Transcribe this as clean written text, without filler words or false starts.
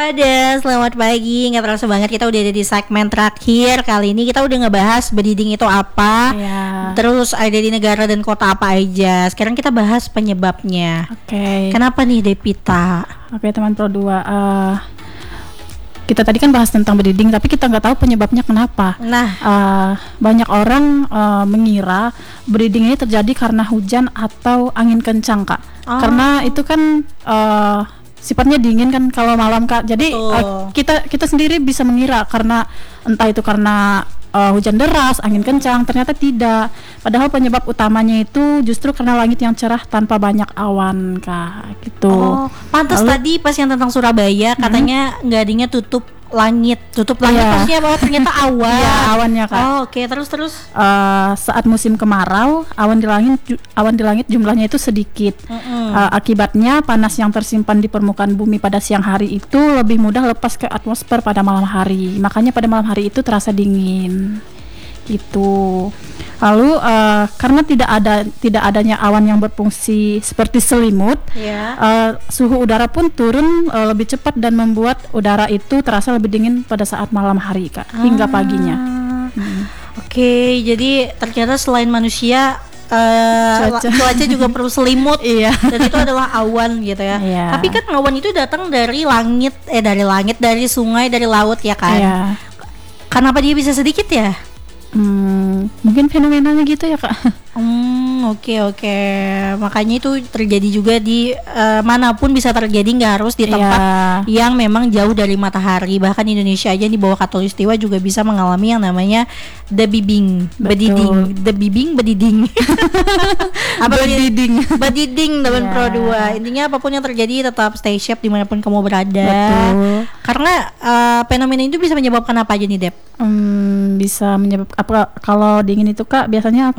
Ada, selamat pagi. Nggak terasa banget kita udah ada di segmen terakhir. Kali ini kita udah ngebahas bediding itu apa, terus ada di negara dan kota apa aja. Sekarang kita bahas penyebabnya. Oke. Kenapa nih Devita? Oke teman Pro 2, kita tadi kan bahas tentang bediding, tapi kita nggak tahu penyebabnya kenapa. Nah, banyak orang mengira bediding ini terjadi karena hujan atau angin kencang, Kak. Karena itu kan sifatnya dingin kan kalau malam, Kak. Jadi kita sendiri bisa mengira karena entah itu karena hujan deras, angin kencang, ternyata tidak. Padahal penyebab utamanya itu justru karena langit yang cerah tanpa banyak awan, Kak. Gitu. Pantas tadi pas yang tentang Surabaya katanya nggak adanya tutup langit maksudnya bahwa ternyata awan. Iya, awannya, Kak. Oke, terus saat musim kemarau, awan di langit jumlahnya itu sedikit. Akibatnya panas yang tersimpan di permukaan bumi pada siang hari itu lebih mudah lepas ke atmosfer pada malam hari. Makanya pada malam hari itu terasa dingin. Gitu. Lalu karena tidak adanya awan yang berfungsi seperti selimut, suhu udara pun turun lebih cepat dan membuat udara itu terasa lebih dingin pada saat malam hari, Kak, hingga paginya. Oke, jadi ternyata selain manusia cuaca juga perlu selimut. Dan itu adalah awan gitu ya. Tapi kan awan itu datang dari langit, dari sungai, dari laut ya kan. Kenapa dia bisa sedikit ya? Mungkin fenomenanya gitu ya, Kak. Oke. Makanya itu terjadi juga di manapun bisa terjadi, nggak harus di tempat yang memang jauh dari matahari. Bahkan Indonesia aja di bawah Khatulistiwa juga bisa mengalami yang namanya bediding. Bediding teman Pro 2. Intinya apapun yang terjadi tetap stay safe dimanapun kamu berada. Karena fenomena itu bisa menyebabkan apa aja nih, Dep? Bisa menyebabkan apa kalau dingin itu, Kak, biasanya